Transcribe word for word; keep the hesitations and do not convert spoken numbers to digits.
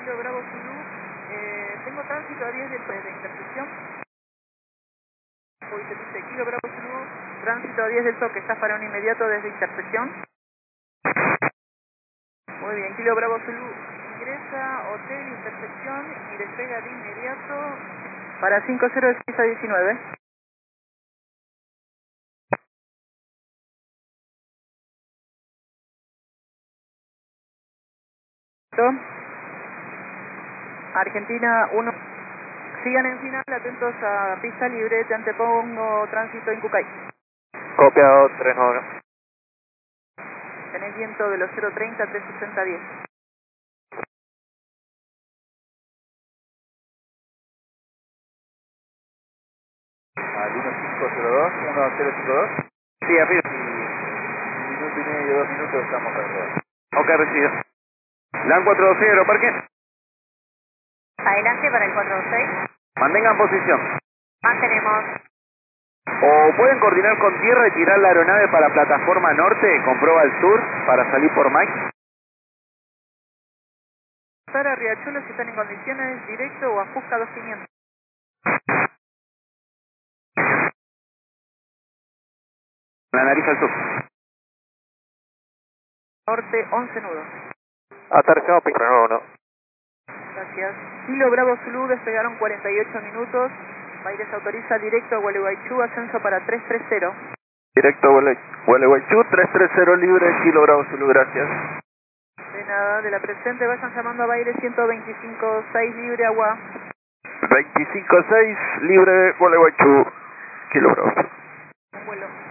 Kilo Bravo Zulu, eh, tengo tránsito a diez de, de intersección. Uy, te dice Kilo Bravo Zulu, tránsito a diez del toque, estás para un inmediato desde intersección. Muy bien, Kilo Bravo Zulu, ingresa, hotel, intersección y despega de inmediato para cinco cero seis a diecinueve. Argentina uno. Sigan en final, atentos a pista libre, te antepongo tránsito en Cucay. Copiado tres nueve uno. Tenés viento de los cero treinta a tres sesenta diez. Al uno cinco cero dos, uno cero cinco dos. Sí, arriba. Y un minuto y medio, dos minutos estamos arriba. Ok, recibido. LAN cuatro dos seis, aeroparque. Adelante para el cuatro dos seis. Mantengan posición. Mantenemos. O pueden coordinar con tierra y tirar la aeronave para plataforma norte, con proa al sur, para salir por Mike. Para Riachuelo si están en condiciones, directo o a Fusca dos quinientos. La nariz al sur. Norte once nudos. Atarcado, tres nueve uno. Gracias. Kilo Bravo Zulu, despegaron cuarenta y ocho minutos. Baires autoriza directo a Gualeguaychú, ascenso para tres tres cero. Directo a Gualeguaychú, tres tres cero libre, Kilo Bravo Zulu, gracias. De nada, de la presente vayan llamando a Baires ciento veinticinco seis libre agua. veinticinco seis libre, Gualeguaychú, Kilo Bravo. Un vuelo.